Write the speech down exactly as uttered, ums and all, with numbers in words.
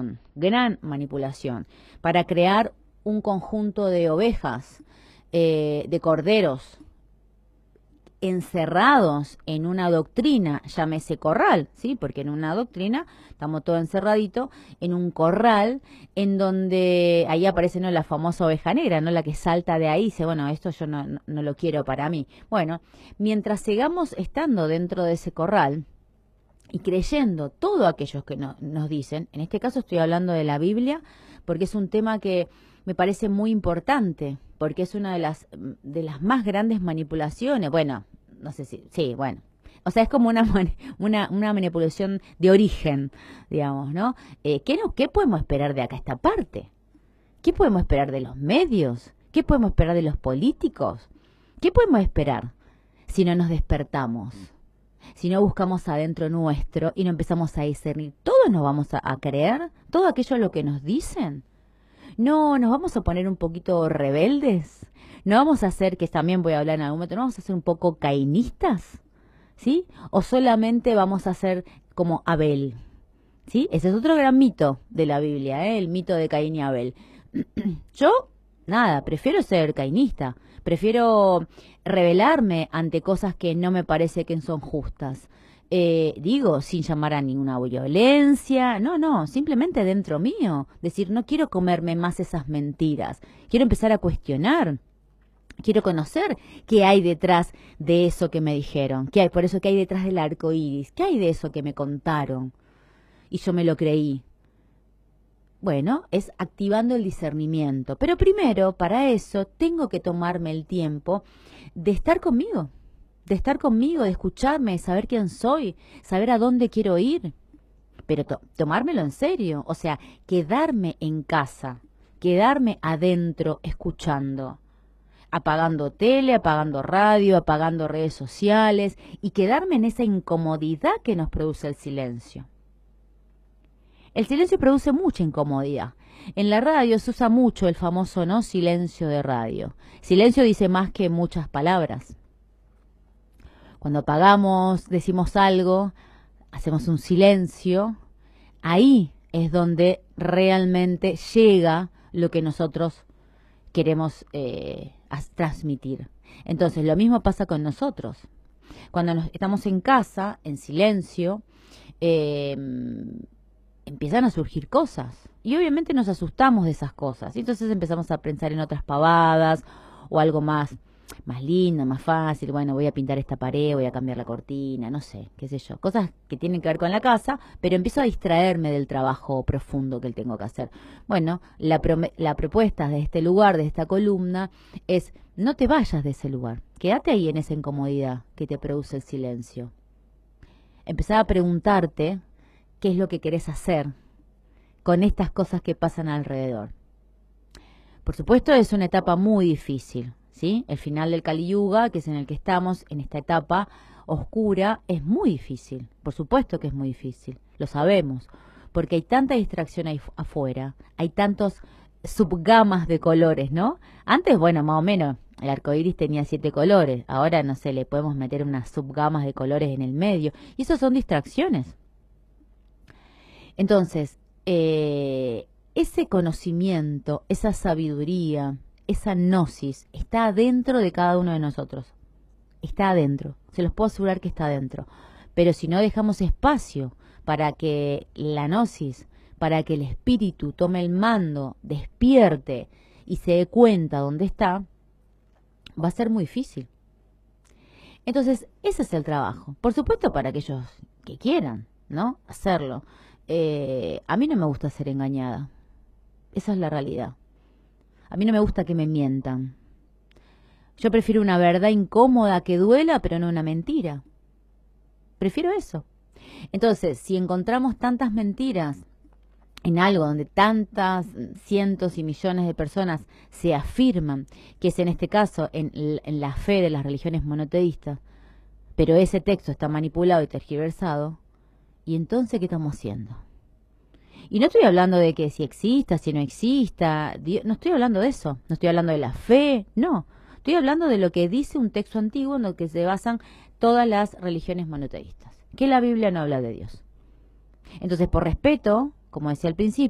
manipulación, gran manipulación, para crear un conjunto de ovejas, eh, de corderos, encerrados en una doctrina, llámese corral, ¿sí? Porque en una doctrina estamos todos encerraditos en un corral en donde ahí aparece, ¿no?, la famosa oveja negra, ¿no?, la que salta de ahí y dice, bueno, esto yo no, no, no lo quiero para mí. Bueno, mientras sigamos estando dentro de ese corral y creyendo todo aquellos que no, nos dicen, en este caso estoy hablando de la Biblia, porque es un tema que me parece muy importante, porque es una de las, de las más grandes manipulaciones. Bueno, no sé si, sí, bueno. O sea, es como una, una, una manipulación de origen, digamos, ¿no? Eh, ¿qué, no, ¿Qué podemos esperar de acá esta parte? ¿Qué podemos esperar de los medios? ¿Qué podemos esperar de los políticos? ¿Qué podemos esperar si no nos despertamos? Si no buscamos adentro nuestro y no empezamos a discernir, ¿todos nos vamos a, a creer? ¿Todo aquello lo que nos dicen? No, nos vamos a poner un poquito rebeldes. No vamos a hacer, que también voy a hablar en algún momento, no vamos a ser un poco cainistas, ¿sí? O solamente vamos a ser como Abel, ¿sí? Ese es otro gran mito de la Biblia, ¿eh? El mito de Caín y Abel. Yo, nada, prefiero ser cainista, prefiero rebelarme ante cosas que no me parece que son justas. Eh, digo, sin llamar a ninguna violencia, no, no, simplemente dentro mío, decir, no quiero comerme más esas mentiras, quiero empezar a cuestionar, quiero conocer qué hay detrás de eso que me dijeron, qué hay, por eso qué hay detrás del arco iris, qué hay de eso que me contaron y yo me lo creí. Bueno, es activando el discernimiento, pero primero, para eso, tengo que tomarme el tiempo de estar conmigo. De estar conmigo, de escucharme, de saber quién soy, saber a dónde quiero ir, pero to tomármelo en serio, o sea, quedarme en casa, quedarme adentro escuchando, apagando tele, apagando radio, apagando redes sociales y quedarme en esa incomodidad que nos produce el silencio. El silencio produce mucha incomodidad. En la radio se usa mucho el famoso no silencio de radio. Silencio dice más que muchas palabras. Cuando apagamos, decimos algo, hacemos un silencio, ahí es donde realmente llega lo que nosotros queremos eh, transmitir. Entonces, lo mismo pasa con nosotros. Cuando nos, estamos en casa, en silencio, eh, empiezan a surgir cosas. Y obviamente nos asustamos de esas cosas. Y entonces empezamos a pensar en otras pavadas o algo más más lindo, más fácil, bueno, voy a pintar esta pared, voy a cambiar la cortina, no sé, qué sé yo, cosas que tienen que ver con la casa, pero empiezo a distraerme del trabajo profundo que tengo que hacer. Bueno, la, la propuesta de este lugar, de esta columna, es no te vayas de ese lugar, quédate ahí en esa incomodidad que te produce el silencio. Empezar a preguntarte qué es lo que querés hacer con estas cosas que pasan alrededor. Por supuesto, es una etapa muy difícil. ¿Sí? El final del Kali Yuga, que es en el que estamos, en esta etapa oscura, es muy difícil. Por supuesto que es muy difícil, lo sabemos, porque hay tanta distracción ahí afuera, hay tantos subgamas de colores, ¿no? Antes, bueno, más o menos, el arco iris tenía siete colores, ahora, no sé, le podemos meter unas subgamas de colores en el medio, y eso son distracciones. Entonces, eh, ese conocimiento, esa sabiduría, esa gnosis está adentro de cada uno de nosotros. Está adentro. Se los puedo asegurar que está adentro. Pero si no dejamos espacio para que la gnosis, para que el espíritu tome el mando, despierte y se dé cuenta dónde está, va a ser muy difícil. Entonces, ese es el trabajo. Por supuesto, para aquellos que quieran, ¿no?, hacerlo. Eh, a mí no me gusta ser engañada. Esa es la realidad. A mí no me gusta que me mientan. Yo prefiero una verdad incómoda que duela, pero no una mentira. Prefiero eso. Entonces, si encontramos tantas mentiras en algo donde tantas cientos y millones de personas se afirman, que es en este caso en, en la fe de las religiones monoteístas, pero ese texto está manipulado y tergiversado, ¿y entonces qué estamos haciendo? Y no estoy hablando de que si exista, si no exista, no estoy hablando de eso, no estoy hablando de la fe, no. Estoy hablando de lo que dice un texto antiguo en lo que se basan todas las religiones monoteístas, que la Biblia no habla de Dios. Entonces, por respeto, como decía al principio,